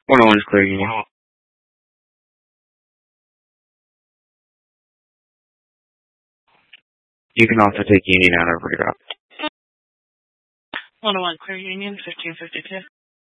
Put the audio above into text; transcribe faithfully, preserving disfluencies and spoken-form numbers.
one oh one is clear union. You can also take union out of reroute. one oh one clear union, fifteen fifty-two.